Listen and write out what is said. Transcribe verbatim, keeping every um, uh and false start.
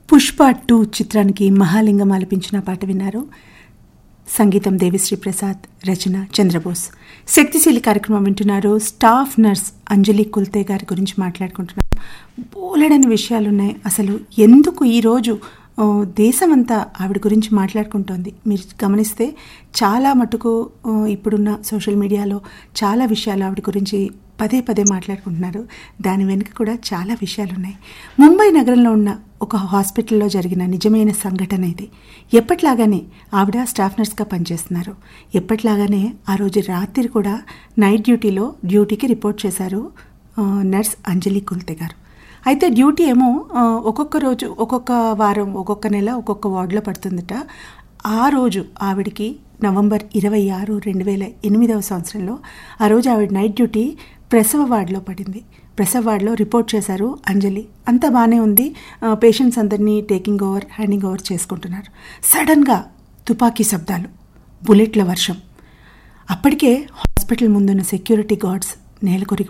Pushpa two చిత్రానికి మహాలింగం ఆలపించిన పాట విన్నారు. సంగీతం దేవిశ్రీ ప్రసాద్, రచన చంద్రబోస్. శక్తిశీలి కార్యక్రమం వింటున్నారు. స్టాఫ్ నర్స్ అంజలి కుల్తే గారి గురించి మాట్లాడుకుంటున్నాం. బోలెడని విషయాలున్నాయి. అసలు ఎందుకు ఈరోజు దేశమంతా ఆవిడ గురించి మాట్లాడుకుంటోంది. మీరు గమనిస్తే చాలా మటుకు ఇప్పుడున్న సోషల్ మీడియాలో చాలా విషయాలు ఆవిడ గురించి పదే పదే మాట్లాడుకుంటున్నారు. దాని వెనుక కూడా చాలా విషయాలు ఉన్నాయి. ముంబై నగరంలో ఉన్న ఒక హాస్పిటల్లో జరిగిన నిజమైన సంఘటన ఇది. ఎప్పట్లాగానే ఆవిడ స్టాఫ్ నర్స్గా పనిచేస్తున్నారు. ఎప్పట్లాగానే ఆ రోజు రాత్రి కూడా నైట్ డ్యూటీలో డ్యూటీకి రిపోర్ట్ చేశారు నర్స్ అంజలి కుల్తే గారు. అయితే డ్యూటీ ఏమో ఒక్కొక్క రోజు, ఒక్కొక్క వారం, ఒక్కొక్క నెల, ఒక్కొక్క వార్డులో పడుతుందట. ఆ రోజు ఆవిడికి నవంబర్ ఇరవై ఆరు రెండు వేల ఎనిమిదవ సంవత్సరంలో ఆ రోజు ఆవిడ నైట్ డ్యూటీ ప్రసవ వార్డులో పడింది. ప్రసవ వార్డులో రిపోర్ట్ చేశారు అంజలి. అంతా బాగానే ఉంది, పేషెంట్స్ అందరినీ టేకింగ్ ఓవర్, హ్యాండింగ్ ఓవర్ చేసుకుంటున్నారు. సడన్గా తుపాకీ శబ్దాలు, బుల్లెట్ల వర్షం. అప్పటికే హాస్పిటల్ ముందున్న సెక్యూరిటీ గార్డ్స్ నేల కొరికి